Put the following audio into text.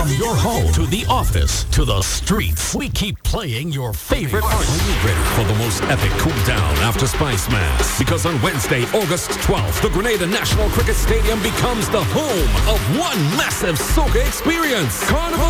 From your home to the office to the streets, we keep playing your favorite artists. Are you ready for the most epic cool down after Spice Mass? Because on Wednesday, August 12th, the Grenada National Cricket Stadium becomes the home of one massive soca experience. Carnival